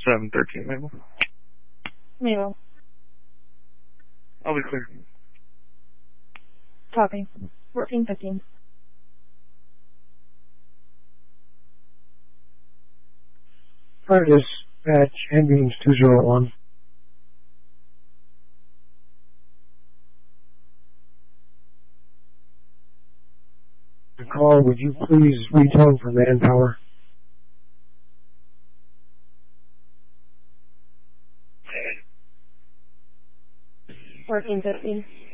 713, Mabel. Mabel. I'll be clear. Copy. 1415. Fire dispatch, ambulance 201. The call, would you please retone for manpower? 1415.